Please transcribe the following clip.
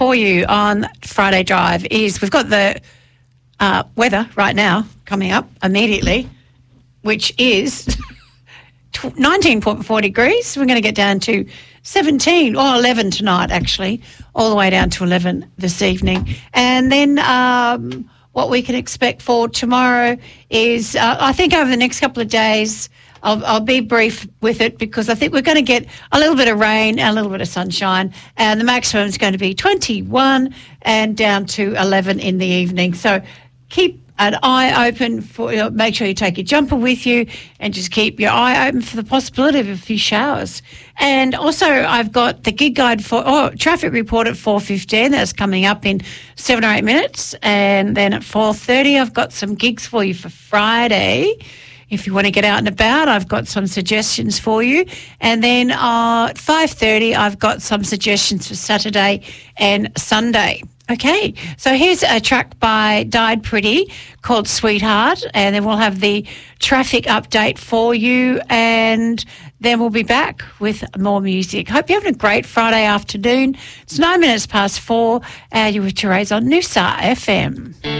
for you on Friday Drive is we've got the weather right now coming up immediately, which is 19.4 degrees. We're going to get down to 17 or 11 tonight, actually, all the way down to 11 this evening. And then what we can expect for tomorrow is I think over the next couple of days, I'll be brief with it because I think we're going to get a little bit of rain and a little bit of sunshine, and the maximum is going to be 21 and down to 11 in the evening. So keep an eye open for, make sure you take your jumper with you and just keep your eye open for the possibility of a few showers. And also I've got the gig guide for traffic report at 4:15. That's coming up in 7 or 8 minutes. And then at 4:30 I've got some gigs for you for Friday. If you want to get out and about, I've got some suggestions for you. And then at 5:30 I've got some suggestions for Saturday and Sunday. Okay, so here's a track by Died Pretty called Sweetheart, and then we'll have the traffic update for you, and then we'll be back with more music. Hope you're having a great Friday afternoon. It's 9 minutes past 4, and you're with Therese on Noosa FM.